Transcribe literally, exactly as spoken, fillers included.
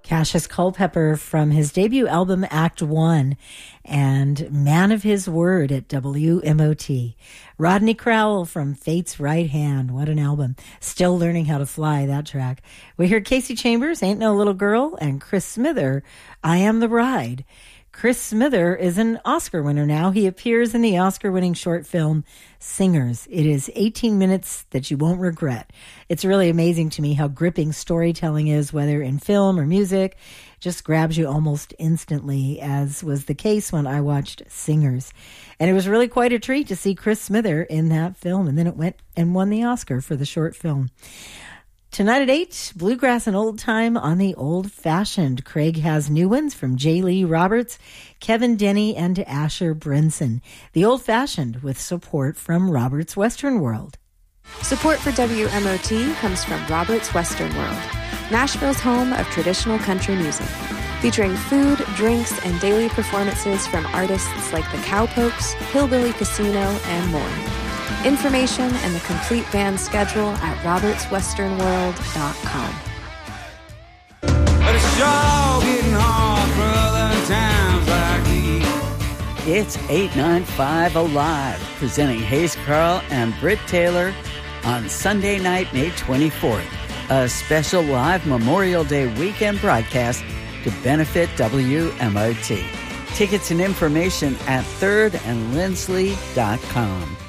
Cassius Culpepper from his debut album Act One and Man of His Word at W M O T. Rodney Crowell from Fate's Right Hand. What an album. Still learning how to fly, that track. We hear Casey Chambers, Ain't No Little Girl, and Chris Smither, I Am the Bride. Chris Smither is an Oscar winner now. He appears in the Oscar-winning short film Singers. It is eighteen minutes that you won't regret. It's really amazing to me how gripping storytelling is, whether in film or music. It just grabs you almost instantly, as was the case when I watched Singers. And it was really quite a treat to see Chris Smither in that film, and then it went and won the Oscar for the short film. Tonight at eight, Bluegrass and Old Time on the Old Fashioned. Craig has new ones from J. Lee Roberts, Kevin Denny, and Asher Brinson. The Old Fashioned with support from Roberts Western World. Support for W M O T comes from Roberts Western World, Nashville's home of traditional country music, featuring food, drinks, and daily performances from artists like the Cowpokes, Hillbilly Casino, and more. Information and the complete band schedule at roberts western world dot com. But it's sure getting hard for other times like these. It's eight ninety-five Alive, presenting Hayes Carl and Britt Taylor on Sunday night, May twenty-fourth. A special live Memorial Day weekend broadcast to benefit W M O T. Tickets and information at third and lindsley dot com.